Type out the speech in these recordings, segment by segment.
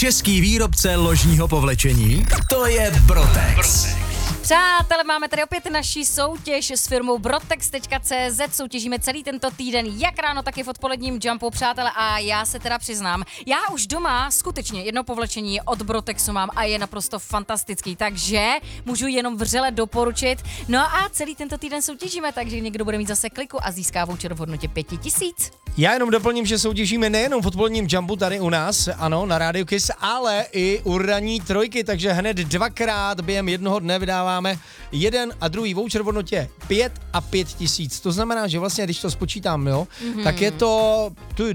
Český výrobce ložního povlečení, to je Brotex. Přátelé, máme tady opět naši soutěž s firmou Brotex.cz. Soutěžíme celý tento týden, jak ráno, tak i v odpoledním jumpu, přátelé. A já se teda přiznám, já už doma skutečně jedno povlečení od Brotexu mám a je naprosto fantastický, takže můžu jenom vřele doporučit. No a celý tento týden soutěžíme, takže někdo bude mít zase kliku a získá voucher v hodnotě 5000. Já jenom doplním, že soutěžíme nejenom v odpoledním jumpu tady u nás, ano, na Radio Kiss, ale i u ranní trojky, takže hned dvakrát během jednoho dne vydáváme jeden a druhý voucher v hodnotě 5 a 5000. To znamená, že vlastně, když to spočítám, jo, tak je to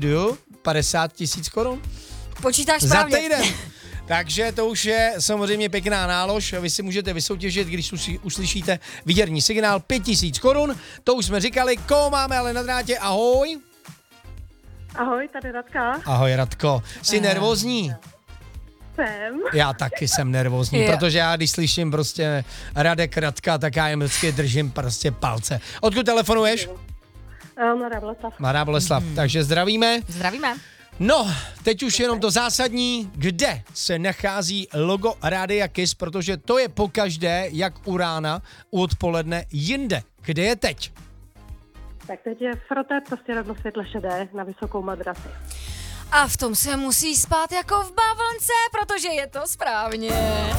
50 000 korun. Počítáš správně. Za týden. Takže to už je samozřejmě pěkná nálož. Vy si můžete vysoutěžit, když uslyšíte výherní signál 5000 korun. To už jsme říkali, koho máme ale na drátě. Ahoj. Ahoj, tady Radka. Ahoj Radko. Jsi nervózní? Jsem. Já taky jsem nervózní, protože já když slyším prostě Radek, Radka, tak já jim vždycky držím prostě palce. Odkud telefonuješ? Mladá Boleslav. Mladá Boleslav, takže zdravíme. Zdravíme. No, teď už jenom to zásadní, kde se nachází logo Rádia Kiss, protože to je pokaždé, jak u rána, u odpoledne, jinde. Kde je teď? Tak teď je froté prostě rovno světle šedé na vysokou madraci. A v tom se musí spát jako v bavlnce, protože je to správně.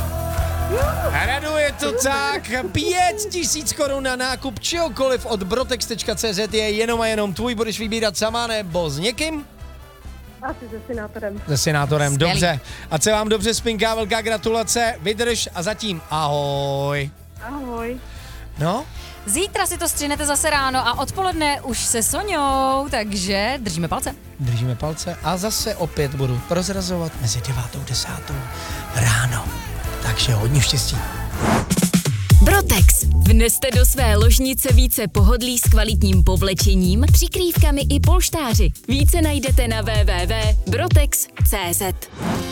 Raduje to tak, 5000 korun na nákup čehokoliv od Brotex.cz je jenom a jenom tvůj, budeš vybírat sama nebo s někým? Asi se Senátorem. Se Senátorem, Skvělý. dobře. Ať se vám dobře spinká, velká gratulace, vydrž a zatím ahoj. Ahoj. No, Zítra si to střihnete zase ráno a odpoledne už se Soňou, takže držíme palce. držíme palce a zase opět budu prozrazovat mezi 9 a 10 ráno. Takže hodně štěstí. Brotex. Vneste do své ložnice více pohodlí s kvalitním povlečením, přikrývkami i polštáři. Více najdete na www.brotex.cz.